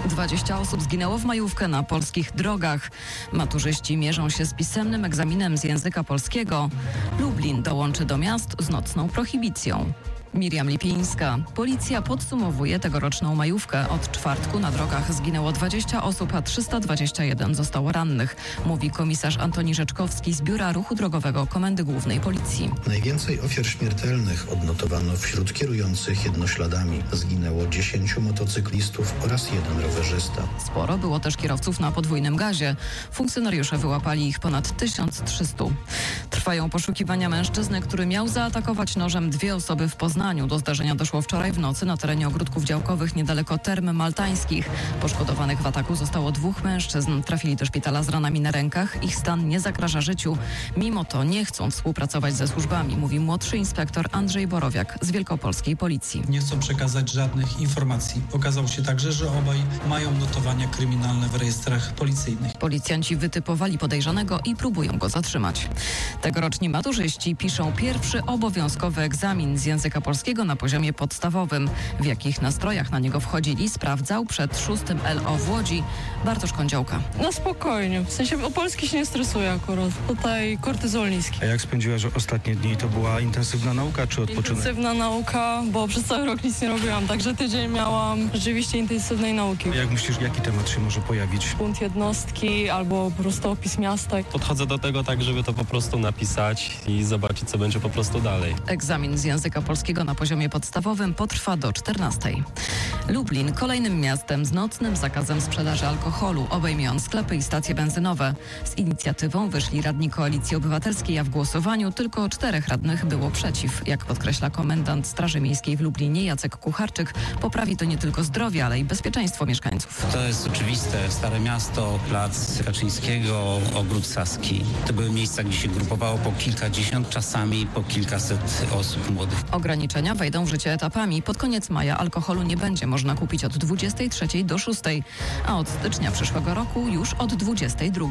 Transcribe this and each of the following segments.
20 osób zginęło w majówkę na polskich drogach. Maturzyści mierzą się z pisemnym egzaminem z języka polskiego. Lublin dołączy do miast z nocną prohibicją. Miriam Lipińska. Policja podsumowuje tegoroczną majówkę. Od czwartku na drogach zginęło 20 osób, a 321 zostało rannych, mówi komisarz Antoni Rzeczkowski z Biura Ruchu Drogowego Komendy Głównej Policji. Najwięcej ofiar śmiertelnych odnotowano wśród kierujących jednośladami. Zginęło 10 motocyklistów oraz 1 rowerzysta. Sporo było też kierowców na podwójnym gazie. Funkcjonariusze wyłapali ich ponad 1300. Trwają poszukiwania mężczyzny, który miał zaatakować nożem 2 osoby w Poznaniu. Do zdarzenia doszło wczoraj w nocy na terenie ogródków działkowych niedaleko Term Maltańskich. Poszkodowanych w ataku zostało 2 mężczyzn. Trafili do szpitala z ranami na rękach. Ich stan nie zagraża życiu. Mimo to nie chcą współpracować ze służbami, mówi młodszy inspektor Andrzej Borowiak z Wielkopolskiej Policji. Nie chcą przekazać żadnych informacji. Okazało się także, że obaj mają notowania kryminalne w rejestrach policyjnych. Policjanci wytypowali podejrzanego i próbują go zatrzymać. Tegoroczni maturzyści piszą pierwszy obowiązkowy egzamin z języka polskiego na poziomie podstawowym. W jakich nastrojach na niego wchodzili, sprawdzał przed 6. LO w Łodzi Bartosz Kądziołka. No spokojnie, w sensie o polski się nie stresuję akurat. Tutaj kortyzol niski. A jak spędziłaś ostatnie dni? To była intensywna nauka czy odpoczynek? Intensywna nauka, bo przez cały rok nic nie robiłam, także tydzień miałam rzeczywiście intensywnej nauki. Jak myślisz, jaki temat się może pojawić? Bunt jednostki albo po prostu opis miasta. Podchodzę do tego tak, żeby to po prostu napisać i zobaczyć, co będzie po prostu dalej. Egzamin z języka polskiego na poziomie podstawowym potrwa do 14. Lublin kolejnym miastem z nocnym zakazem sprzedaży alkoholu, obejmie on sklepy i stacje benzynowe. Z inicjatywą wyszli radni Koalicji Obywatelskiej, a w głosowaniu tylko 4 radnych było przeciw. Jak podkreśla komendant Straży Miejskiej w Lublinie Jacek Kucharczyk, poprawi to nie tylko zdrowie, ale i bezpieczeństwo mieszkańców. To jest oczywiste. Stare Miasto, Plac Kaczyńskiego, Ogród Saski. To były miejsca, gdzie się grupowało po kilkadziesiąt, czasami po kilkaset osób młodych. Ograniczenia wejdą w życie etapami. Pod koniec maja alkoholu nie będzie można kupić od 23 do 6, a od stycznia przyszłego roku już od 22.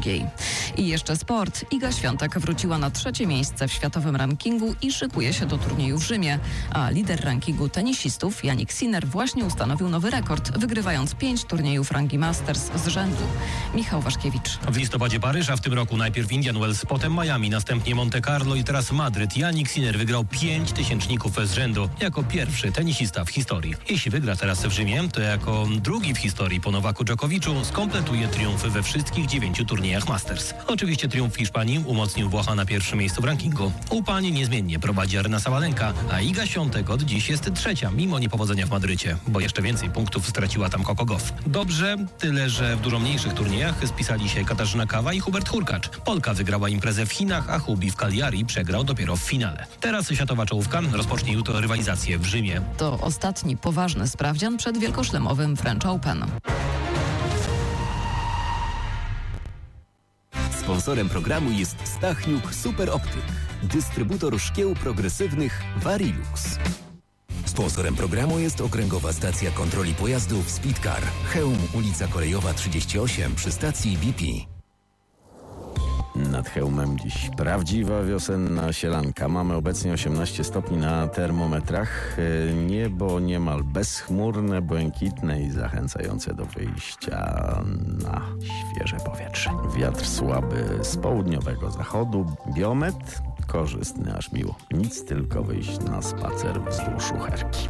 I jeszcze sport. Iga Świątek wróciła na 3. miejsce w światowym rankingu i szykuje się do turnieju w Rzymie. A lider rankingu tenisistów Jannik Sinner właśnie ustanowił nowy rekord, wygrywając 5 turniejów rangi Masters z rzędu. Michał Waszkiewicz. W listopadzie Paryż, a w tym roku najpierw Indian Wells, potem Miami, następnie Monte Carlo i teraz Madryt. Jannik Sinner wygrał 5 tysięczników z rzędu jako pierwszy tenisista w historii. Jeśli wygra teraz w Rzymie, to jako drugi w historii po Nowaku Dżokowiczu skompletuje triumfy we wszystkich 9 turniejach Masters. Oczywiście triumf w Hiszpanii umocnił Włocha na 1. miejscu w rankingu. U pań niezmiennie prowadzi Aryna Sabalenka, a Iga Świątek od dziś jest 3, mimo niepowodzenia w Madrycie, bo jeszcze więcej punktów straciła tam Coco Gauff. Dobrze, tyle że w dużo mniejszych turniejach spisali się Katarzyna Kawa i Hubert Hurkacz. Polka wygrała imprezę w Chinach, a Hubi w Cagliari przegrał dopiero w finale. Teraz światowa czołówka rozpocznie jutro rywalizację w Rzymie. To ostatni poważny sprawdzian przed wielkoszlemowym French Open. Sponsorem programu jest Stachniuk Super Optyk, dystrybutor szkieł progresywnych Varilux. Sponsorem programu jest Okręgowa Stacja Kontroli Pojazdów Speedcar, Chełm, ulica Kolejowa 38 przy stacji BP. Nad Chełmem dziś prawdziwa wiosenna sielanka. Mamy obecnie 18 stopni na termometrach. Niebo niemal bezchmurne, błękitne i zachęcające do wyjścia na świeże powietrze. Wiatr słaby z południowego zachodu. Biometr korzystny, aż miło. Nic, tylko wyjść na spacer wzdłuż Uherki.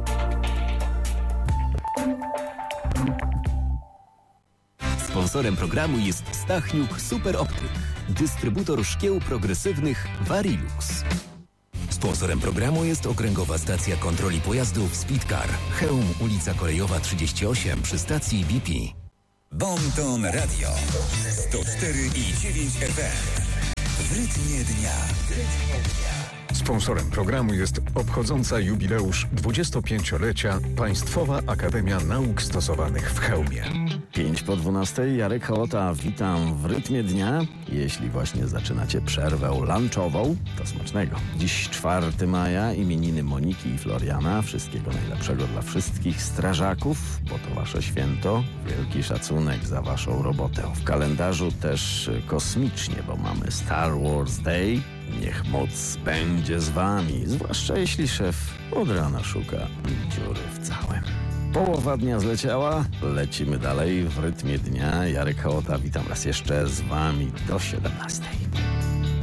Sponsorem programu jest Stachniuk Super Optyk, dystrybutor szkieł progresywnych Varilux. Sponsorem programu jest Okręgowa Stacja Kontroli Pojazdów Speedcar, Chełm, ulica Kolejowa 38 przy stacji BP. Bon Ton Radio 104,9 FM. W rytmie dnia. Sponsorem programu jest obchodząca jubileusz 25-lecia Państwowa Akademia Nauk Stosowanych w Chełmie. 5:12, Jarek Hołota, witam w rytmie dnia. Jeśli właśnie zaczynacie przerwę lunchową, to smacznego. Dziś 4 maja, imieniny Moniki i Floriana. Wszystkiego najlepszego dla wszystkich strażaków, bo to wasze święto. Wielki szacunek za waszą robotę. W kalendarzu też kosmicznie, bo mamy Star Wars Day. Niech moc będzie z wami, zwłaszcza jeśli szef od rana szuka dziury w całym. Połowa dnia zleciała, lecimy dalej w rytmie dnia. Jarek Hołota, witam raz jeszcze z wami do 17.